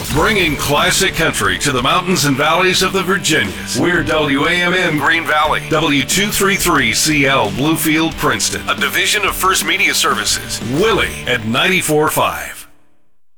bringing classic country to the mountains and valleys of the Virginias. We're WAMN Green Valley, W233CL Bluefield Princeton, a division of First Media Services. Willie at 94.5.